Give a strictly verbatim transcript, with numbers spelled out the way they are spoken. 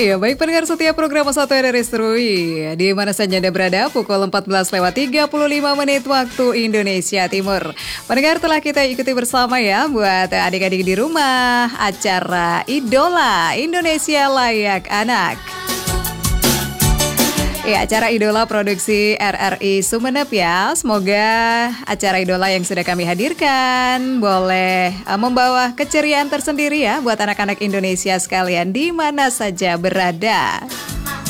Iya, baik pendengar setiap program satu R R S Trui. Di mana saja Anda berada, pukul empat belas lewat tiga puluh lima menit waktu Indonesia Timur. Pendengar, telah kita ikuti bersama ya buat adik-adik di rumah acara Idola Indonesia Layak Anak. Ya, acara Idola produksi R R I Sumeneb ya. Semoga acara Idola yang sudah kami hadirkan boleh uh, membawa keceriaan tersendiri ya buat anak-anak Indonesia sekalian di mana saja berada.